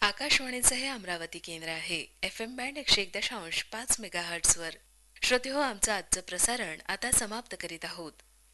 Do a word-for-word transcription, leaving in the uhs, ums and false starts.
आकाशवाणीचं हे अमरावती केंद्र आहे. एफ एम बँड एकशे एक दशांश पाच मेगाहर्ट्झवर. श्रोते हो, आमचं आजचं प्रसारण आता समाप्त करीत आहोत.